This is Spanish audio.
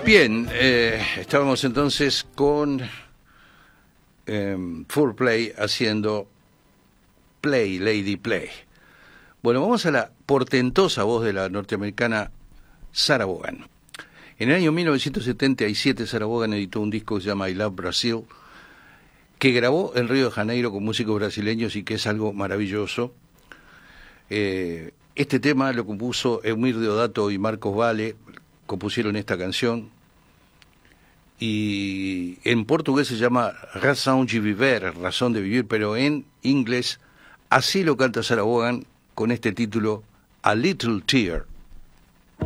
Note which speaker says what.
Speaker 1: Bien, estábamos entonces con Fourplay haciendo Play, Lady Play. Bueno, vamos a la portentosa voz de la norteamericana Sarah Vaughan. En el año 1977 Sarah Vaughan editó un disco que se llama I Love Brazil, que grabó en Río de Janeiro con músicos brasileños y que es algo maravilloso. Este tema lo compuso Eumir Deodato y Marcos Valle, compusieron esta canción, y en portugués se llama Razão de Viver, razón de vivir, pero en inglés así lo canta Sarah Vaughan con este título, A Little Tear.